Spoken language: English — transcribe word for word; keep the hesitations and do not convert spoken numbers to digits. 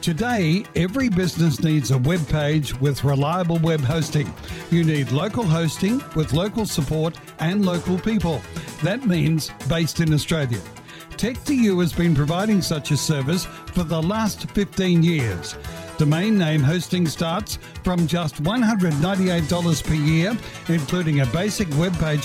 Today, every business needs a web page with reliable web hosting. You need local hosting with local support and local people. That means based in Australia. Tech two U has been providing such a service for the last fifteen years. Domain name hosting starts from just one hundred ninety-eight dollars per year, including a basic web page